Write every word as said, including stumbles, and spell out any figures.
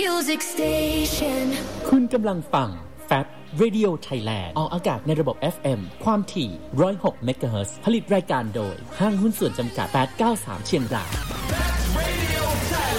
Music Station คุณกำลังฟัง Fab Radio Thailand ออกอากาศในระบบ เอฟ เอ็ม ความถี่หนึ่งร้อยหกเมกะเฮิรตซ์ผลิตรายการโดยห้างหุ้นส่วนจำกัดแปดเก้าสามเชียงราย